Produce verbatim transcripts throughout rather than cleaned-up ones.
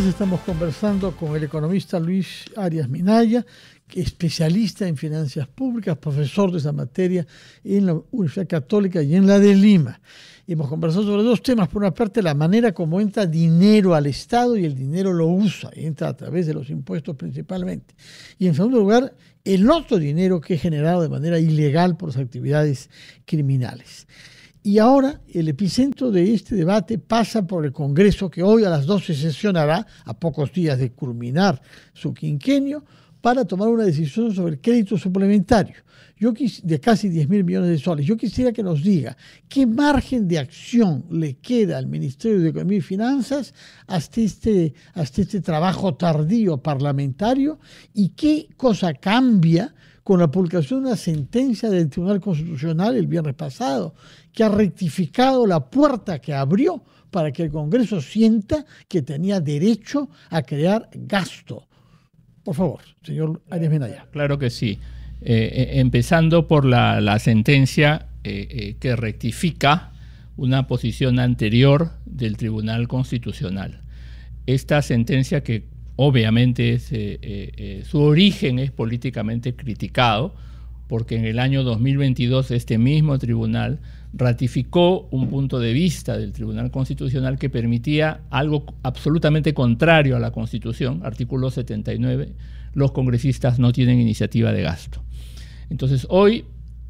estamos conversando con el economista Luis Arias Minaya, que es especialista en finanzas públicas, profesor de esa materia en la Universidad Católica y en la de Lima. Y hemos conversado sobre dos temas. Por una parte, la manera como entra dinero al Estado y el dinero lo usa, entra a través de los impuestos principalmente. Y en segundo lugar, el otro dinero que es generado de manera ilegal por las actividades criminales. Y ahora el epicentro de este debate pasa por el Congreso, que hoy a las doce sesionará, a pocos días de culminar su quinquenio, para tomar una decisión sobre el crédito suplementario Yo quis, de casi diez mil millones de soles. Yo quisiera que nos diga qué margen de acción le queda al Ministerio de Economía y Finanzas hasta este, hasta este trabajo tardío parlamentario y qué cosa cambia con la publicación de una sentencia del Tribunal Constitucional el viernes pasado, que ha rectificado la puerta que abrió para que el Congreso sienta que tenía derecho a crear gasto. Por favor, señor Arias Minaya. Claro que sí. Eh, eh, empezando por la, la sentencia eh, eh, que rectifica una posición anterior del Tribunal Constitucional. Esta sentencia, que obviamente es, eh, eh, su origen es políticamente criticado, porque en el año dos mil veintidós este mismo tribunal ratificó un punto de vista del Tribunal Constitucional que permitía algo absolutamente contrario a la Constitución, artículo setenta y nueve, los congresistas no tienen iniciativa de gasto. Entonces hoy,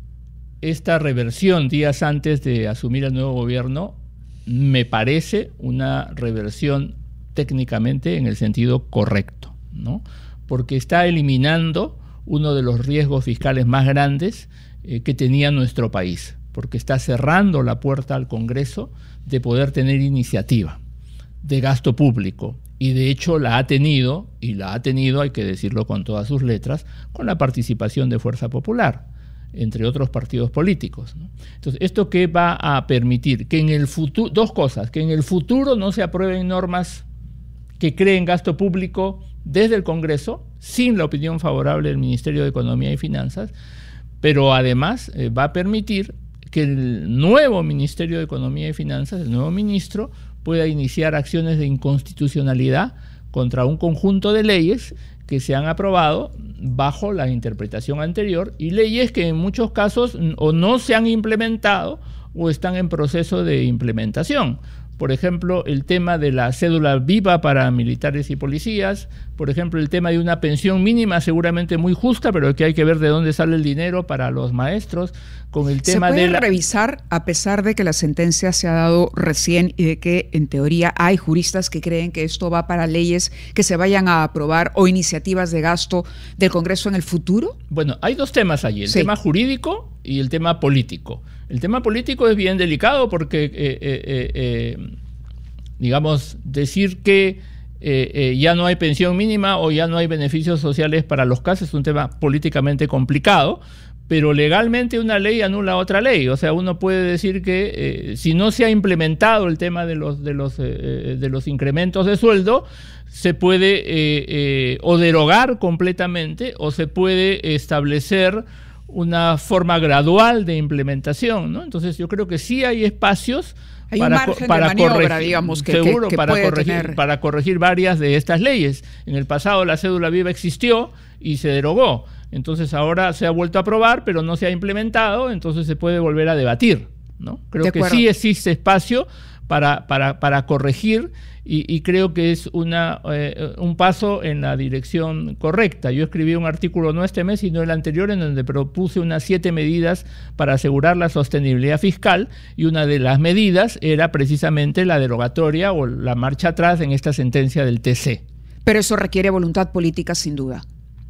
esta reversión días antes de asumir el nuevo gobierno, me parece una reversión técnicamente en el sentido correcto, ¿no? Porque está eliminando uno de los riesgos fiscales más grandes eh, que tenía nuestro país, porque está cerrando la puerta al Congreso de poder tener iniciativa de gasto público, y de hecho la ha tenido, y la ha tenido, hay que decirlo con todas sus letras, con la participación de Fuerza Popular, entre otros partidos políticos, ¿no? Entonces, ¿esto qué va a permitir? Que en el futuro, dos cosas, que en el futuro no se aprueben normas que creen gasto público desde el Congreso, sin la opinión favorable del Ministerio de Economía y Finanzas, pero además eh, va a permitir que el nuevo Ministerio de Economía y Finanzas, el nuevo ministro, pueda iniciar acciones de inconstitucionalidad contra un conjunto de leyes que se han aprobado bajo la interpretación anterior, y leyes que en muchos casos o no se han implementado o están en proceso de implementación. Por ejemplo, el tema de la cédula viva para militares y policías, por ejemplo, el tema de una pensión mínima seguramente muy justa, pero que hay que ver de dónde sale el dinero para los maestros, con el tema de la... ¿Se puede revisar, a pesar de que la sentencia se ha dado recién y de que en teoría hay juristas que creen que esto va para leyes que se vayan a aprobar o iniciativas de gasto del Congreso en el futuro? Bueno, hay dos temas allí, el sí. tema jurídico y el tema político. El tema político es bien delicado porque, eh, eh, eh, eh, digamos, decir que eh, eh, ya no hay pensión mínima o ya no hay beneficios sociales para los casos es un tema políticamente complicado, pero legalmente una ley anula otra ley. O sea, uno puede decir que eh, si no se ha implementado el tema de los, de los, eh, de los incrementos de sueldo, se puede eh, eh, o derogar completamente o se puede establecer una forma gradual de implementación, ¿no? Entonces yo creo que sí hay espacios hay para, un margen para de maniobra, corregir, digamos, que, seguro, que, que para, puede corregir, tener... para corregir varias de estas leyes. En el pasado la cédula viva existió y se derogó. Entonces ahora se ha vuelto a aprobar, pero no se ha implementado, entonces se puede volver a debatir, ¿no? Creo que sí existe espacio para, para, para corregir y, y creo que es una, eh, un paso en la dirección correcta. Yo escribí un artículo no este mes, sino el anterior, en donde propuse unas siete medidas para asegurar la sostenibilidad fiscal, y una de las medidas era precisamente la derogatoria o la marcha atrás en esta sentencia del T C. Pero eso requiere voluntad política, sin duda.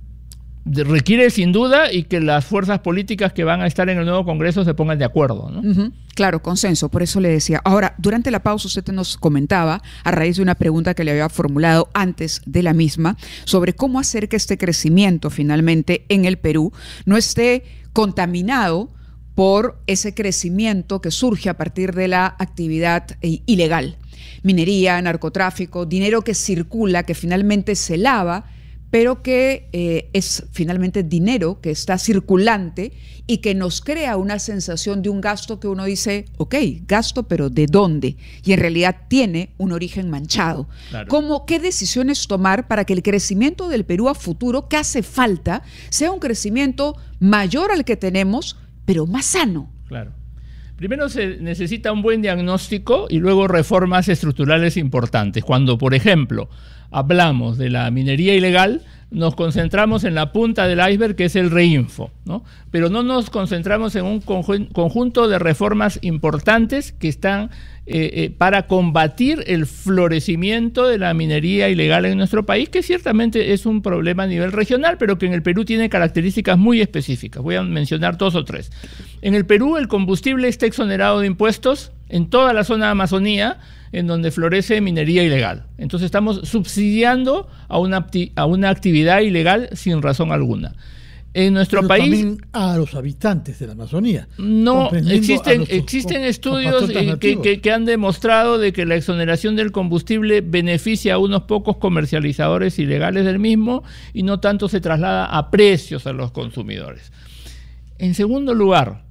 Requiere sin duda, y que las fuerzas políticas que van a estar en el nuevo Congreso se pongan de acuerdo, ¿no? Uh-huh. Claro, consenso, por eso le decía. Ahora, durante la pausa usted nos comentaba, a raíz de una pregunta que le había formulado antes de la misma, sobre cómo hacer que este crecimiento finalmente en el Perú no esté contaminado por ese crecimiento que surge a partir de la actividad eh, ilegal. Minería, narcotráfico, dinero que circula, que finalmente se lava, pero que eh, es finalmente dinero que está circulante y que nos crea una sensación de un gasto que uno dice, ok, gasto, pero ¿de dónde? Y en realidad tiene un origen manchado. Claro. ¿Cómo, qué decisiones tomar para que el crecimiento del Perú a futuro, que hace falta, sea un crecimiento mayor al que tenemos, pero más sano? Claro. Primero se necesita un buen diagnóstico y luego reformas estructurales importantes. Cuando, por ejemplo, hablamos de la minería ilegal, nos concentramos en la punta del iceberg, que es el Reinfo, ¿no? Pero no nos concentramos en un conjunto de reformas importantes que están eh, eh, para combatir el florecimiento de la minería ilegal en nuestro país, que ciertamente es un problema a nivel regional, pero que en el Perú tiene características muy específicas. Voy a mencionar dos o tres. En el Perú el combustible está exonerado de impuestos en toda la zona de Amazonía, en donde florece minería ilegal. Entonces estamos subsidiando a una, a una actividad ilegal sin razón alguna. En nuestro Pero país... también a los habitantes de la Amazonía. No, existen, los, existen estudios que, que, que han demostrado de que la exoneración del combustible beneficia a unos pocos comercializadores ilegales del mismo y no tanto se traslada a precios a los consumidores. En segundo lugar,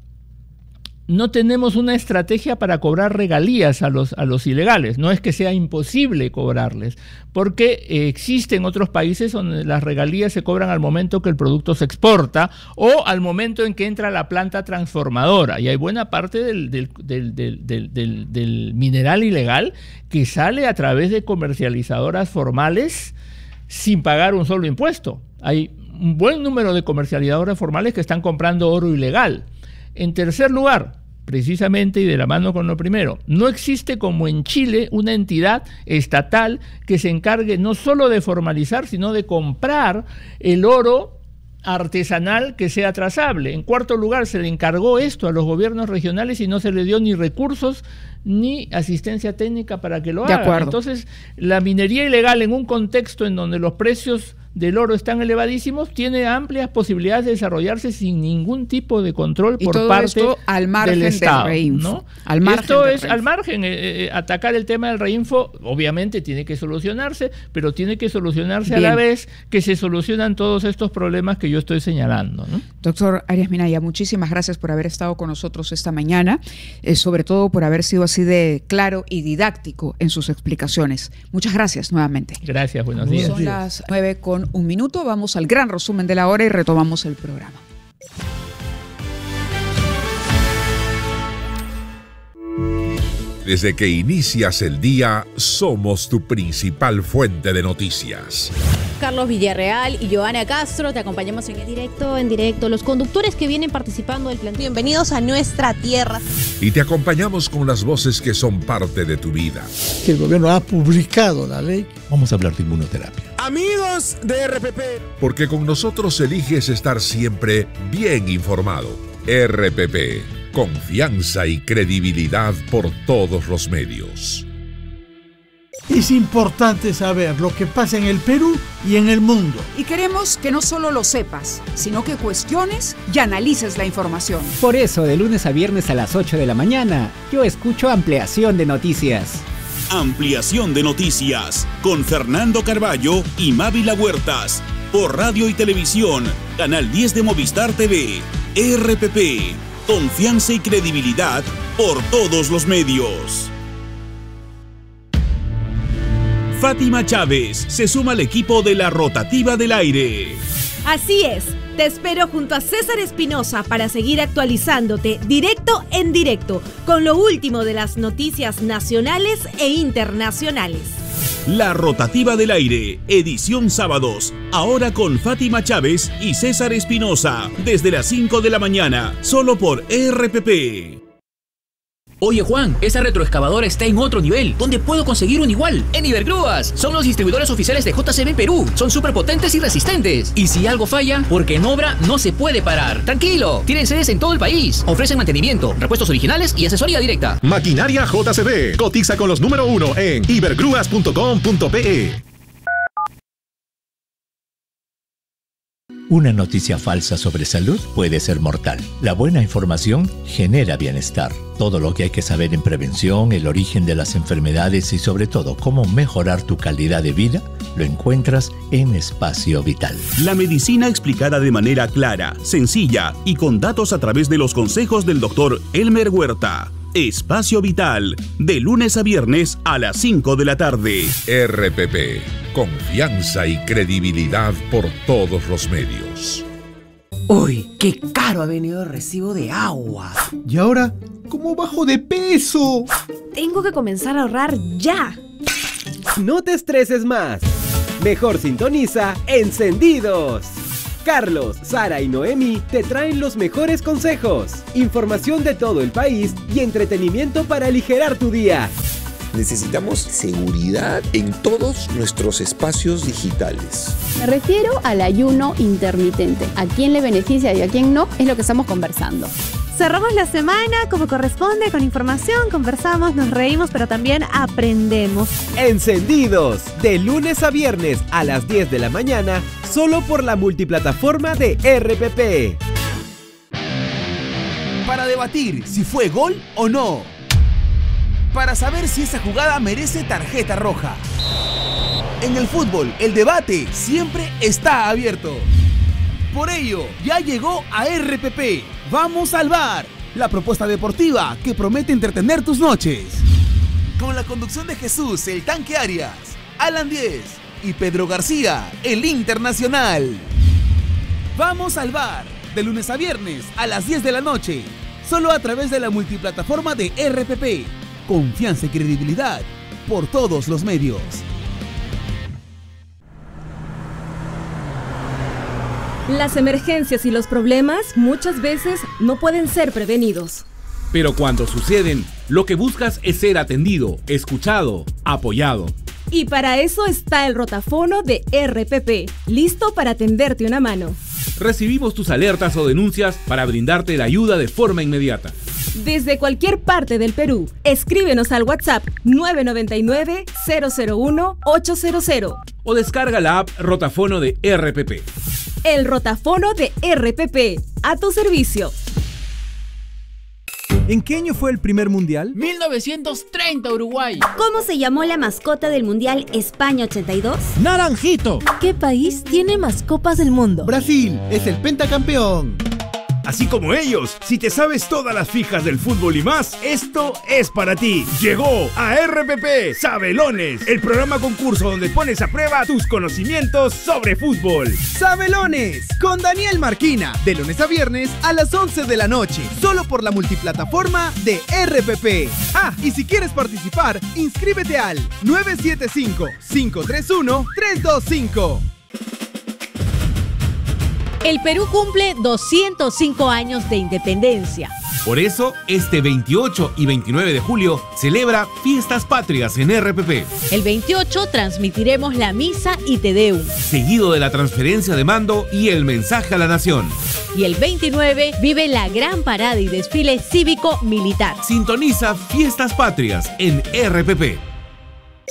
no tenemos una estrategia para cobrar regalías a los, a los ilegales. No es que sea imposible cobrarles, porque eh, existen otros países donde las regalías se cobran al momento que el producto se exporta o al momento en que entra la planta transformadora. Y hay buena parte del, del, del, del, del, del, del mineral ilegal que sale a través de comercializadoras formales sin pagar un solo impuesto. Hay un buen número de comercializadoras formales que están comprando oro ilegal. En tercer lugar, precisamente y de la mano con lo primero, no existe como en Chile una entidad estatal que se encargue no solo de formalizar, sino de comprar el oro artesanal que sea trazable. En cuarto lugar, se le encargó esto a los gobiernos regionales y no se le dio ni recursos ni asistencia técnica para que lo hagan. Entonces, la minería ilegal en un contexto en donde los precios del oro están elevadísimos, tiene amplias posibilidades de desarrollarse sin ningún tipo de control por todo parte esto al margen del Estado, del Reinfo, ¿no? Al margen esto del es Reinfo. al margen, eh, eh, atacar el tema del Reinfo, obviamente tiene que solucionarse, pero tiene que solucionarse Bien. a la vez que se solucionan todos estos problemas que yo estoy señalando, ¿no? Doctor Arias Minaya, muchísimas gracias por haber estado con nosotros esta mañana, eh, sobre todo por haber sido así de claro y didáctico en sus explicaciones. Muchas gracias nuevamente. Gracias, buenos días. Son las nueve con un minuto, vamos al gran resumen de la hora y retomamos el programa. Desde que inicias el día, somos tu principal fuente de noticias. Carlos Villarreal y Joana Castro, te acompañamos en el directo, en directo, los conductores que vienen participando del plan. Bienvenidos a nuestra tierra. Y te acompañamos con las voces que son parte de tu vida. Que el gobierno ha publicado la ley. Vamos a hablar de inmunoterapia. Amigos de R P P. Porque con nosotros eliges estar siempre bien informado. R P P, confianza y credibilidad por todos los medios. Es importante saber lo que pasa en el Perú y en el mundo. Y queremos que no solo lo sepas, sino que cuestiones y analices la información. Por eso, de lunes a viernes a las ocho de la mañana, yo escucho Ampliación de Noticias. Ampliación de Noticias, con Fernando Carballo y Mávila Huertas, por radio y televisión, Canal diez de Movistar T V, R P P, confianza y credibilidad por todos los medios. Fátima Chávez se suma al equipo de la Rotativa del Aire. Así es, te espero junto a César Espinosa para seguir actualizándote directo en directo con lo último de las noticias nacionales e internacionales. La Rotativa del Aire, edición sábados, ahora con Fátima Chávez y César Espinosa, desde las cinco de la mañana, solo por R P P. Oye Juan, esa retroexcavadora está en otro nivel. ¿Dónde puedo conseguir un igual? En Ibergrúas. Son los distribuidores oficiales de J C B Perú. Son súper potentes y resistentes. Y si algo falla, porque en obra no se puede parar. Tranquilo, tienen sedes en todo el país. Ofrecen mantenimiento, repuestos originales y asesoría directa. Maquinaria J C B. Cotiza con los número uno en ibergrúas punto com punto pe. Una noticia falsa sobre salud puede ser mortal. La buena información genera bienestar. Todo lo que hay que saber en prevención, el origen de las enfermedades y sobre todo cómo mejorar tu calidad de vida, lo encuentras en Espacio Vital. La medicina explicada de manera clara, sencilla y con datos a través de los consejos del doctor Elmer Huerta. Espacio Vital, de lunes a viernes a las cinco de la tarde. R P P, confianza y credibilidad por todos los medios. Uy, qué caro ha venido el recibo de agua. ¿Y ahora cómo bajo de peso? Tengo que comenzar a ahorrar ya. No te estreses más. Mejor sintoniza Encendidos. Carlos, Sara y Noemi te traen los mejores consejos, información de todo el país y entretenimiento para aligerar tu día. Necesitamos seguridad en todos nuestros espacios digitales. Me refiero al ayuno intermitente. ¿A quién le beneficia y a quién no? Es lo que estamos conversando. Cerramos la semana como corresponde, con información, conversamos, nos reímos, pero también aprendemos. Encendidos, de lunes a viernes a las diez de la mañana, solo por la multiplataforma de R P P. Para debatir si fue gol o no. Para saber si esa jugada merece tarjeta roja. En el fútbol, el debate siempre está abierto. Por ello, ya llegó a R P P. Vamos al bar, la propuesta deportiva que promete entretener tus noches. Con la conducción de Jesús, el Tanque Arias, Alan Diez y Pedro García, el Internacional. Vamos al bar, de lunes a viernes a las diez de la noche, solo a través de la multiplataforma de R P P. Confianza y credibilidad por todos los medios. Las emergencias y los problemas muchas veces no pueden ser prevenidos. Pero cuando suceden, lo que buscas es ser atendido, escuchado, apoyado. Y para eso está el rotafono de R P P, listo para tenderte una mano. Recibimos tus alertas o denuncias para brindarte la ayuda de forma inmediata. Desde cualquier parte del Perú, escríbenos al WhatsApp nueve nueve nueve, cero cero uno, ocho cero cero. O descarga la app Rotafono de R P P. El rotafono de R P P, a tu servicio. ¿En qué año fue el primer mundial? mil novecientos treinta, Uruguay. ¿Cómo se llamó la mascota del mundial España ochenta y dos? ¡Naranjito! ¿Qué país tiene más copas del mundo? Brasil, es el pentacampeón. Así como ellos, si te sabes todas las fijas del fútbol y más, esto es para ti. Llegó a R P P Sabelones, el programa concurso donde pones a prueba tus conocimientos sobre fútbol. Sabelones, con Daniel Marquina, de lunes a viernes a las once de la noche, solo por la multiplataforma de R P P. Ah, y si quieres participar, inscríbete al nueve siete cinco, cinco tres uno, tres dos cinco. El Perú cumple doscientos cinco años de independencia. Por eso, este veintiocho y veintinueve de julio celebra Fiestas Patrias en R P P. El veintiocho transmitiremos la misa y Te Deum, seguido de la transferencia de mando y el mensaje a la nación. Y el veintinueve vive la gran parada y desfile cívico-militar. Sintoniza Fiestas Patrias en R P P.